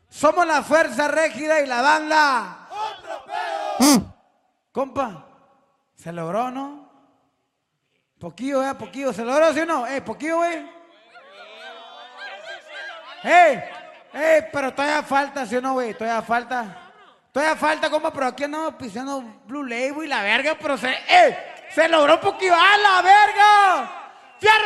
Somos la fuerza rígida y la banda. ¡Otro pedo! Compa, se logró, ¿no? Poquillo, poquillo. ¿Se logró, sí o no? Poquillo, güey. Pero todavía falta, ¿sí o no, güey? Todavía falta. Todavía falta, compa, pero aquí andamos pisando Blue Label y la verga, pero se logró poquillo. ¡A la verga! ¡Fierro!